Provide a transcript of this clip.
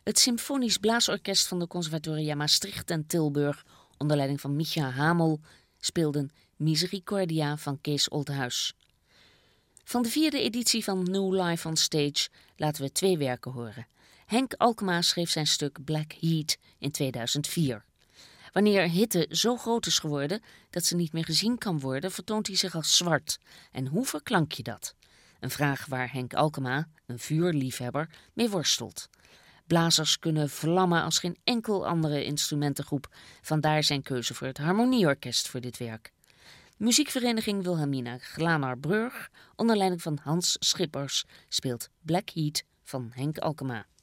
Het Symfonisch Blaasorkest van de Conservatoria Maastricht en Tilburg, onder leiding van Micha Hamel, speelden Misericordia van Kees Oldhuis. Van de 4e editie van New Life on Stage laten we 2 werken horen. Henk Alkema schreef zijn stuk Black Heat in 2004. Wanneer hitte zo groot is geworden dat ze niet meer gezien kan worden, vertoont hij zich als zwart. En hoe verklank je dat? Een vraag waar Henk Alkema, een vuurliefhebber, mee worstelt. Blazers kunnen vlammen als geen enkel andere instrumentengroep. Vandaar zijn keuze voor het Harmonieorkest voor dit werk. Muziekvereniging Wilhelmina Glaner-Brug, onder leiding van Hans Schippers, speelt Black Heat van Henk Alkema.